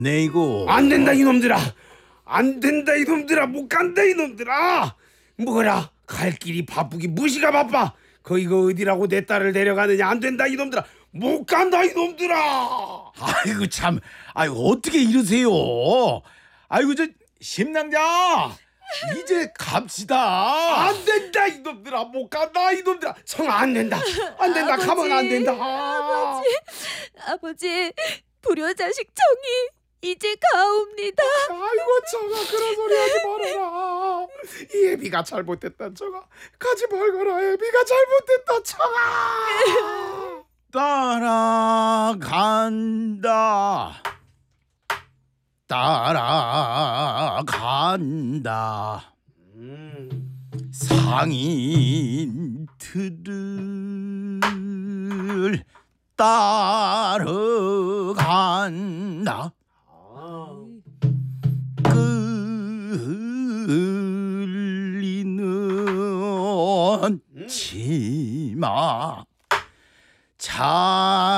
네 이거 안 된다 이놈들아. 안 된다 이놈들아. 못 간다 이놈들아. 뭐라 갈 길이 바쁘기 무시가 바빠. 거기가 어디라고 내 딸을 데려가느냐. 안 된다 이놈들아. 못 간다 이놈들아. 아이고 참, 아이고 어떻게 이러세요? 아이고 저 심낭자 이제 갑시다. 안 된다 이놈들아. 못 간다 이놈들아. 성 안 된다. 안 된다. 아버지, 가면 안 된다. 아버지, 불효자식 청이 이제 가옵니다. 아이고 저가 그런 소리 하지 말아라. 이 애비가 잘못됐다 저가. 가지 말거라. 애비가 잘못됐다 저가. 따라간다. 따라간다. 상인들을 따라간다. 끌리는 치마 잘